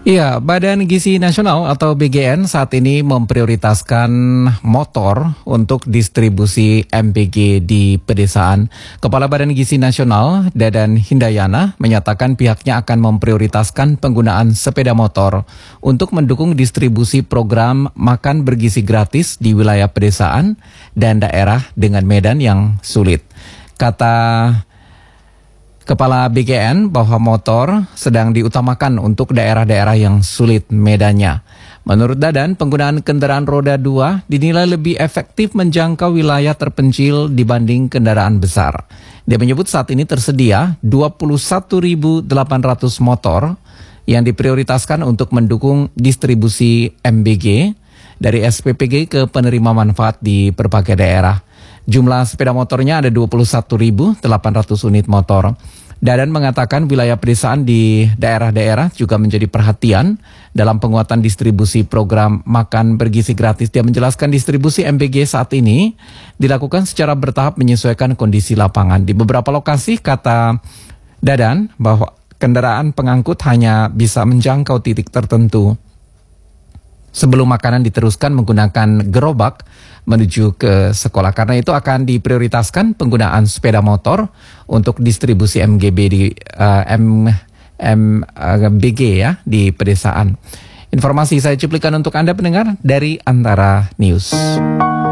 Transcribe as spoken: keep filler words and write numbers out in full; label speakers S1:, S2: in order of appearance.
S1: Iya, Badan Gizi Nasional atau B G N saat ini memprioritaskan motor untuk distribusi M P G di pedesaan. Kepala Badan Gizi Nasional, Dadan Hindayana, menyatakan pihaknya akan memprioritaskan penggunaan sepeda motor untuk mendukung distribusi program makan bergizi gratis di wilayah pedesaan dan daerah dengan medan yang sulit. Kata Kepala B G N bahwa motor sedang diutamakan untuk daerah-daerah yang sulit medannya. Menurut Dadan, penggunaan kendaraan roda dua dinilai lebih efektif menjangkau wilayah terpencil dibanding kendaraan besar. Dia menyebut saat ini tersedia dua puluh satu ribu delapan ratus motor yang diprioritaskan untuk mendukung distribusi M B G dari S P P G ke penerima manfaat di berbagai daerah. Jumlah sepeda motornya ada dua puluh satu ribu delapan ratus unit motor. Dadan mengatakan wilayah pedesaan di daerah-daerah juga menjadi perhatian dalam penguatan distribusi program makan bergizi gratis. Dia menjelaskan distribusi M B G saat ini dilakukan secara bertahap menyesuaikan kondisi lapangan. Di beberapa lokasi, kata Dadan, bahwa kendaraan pengangkut hanya bisa menjangkau titik tertentu sebelum makanan diteruskan menggunakan gerobak menuju ke sekolah. Karena itu akan diprioritaskan penggunaan sepeda motor untuk distribusi M G B di uh, M, M, uh, B G ya di pedesaan. Informasi saya cuplikan untuk Anda pendengar dari Antara News.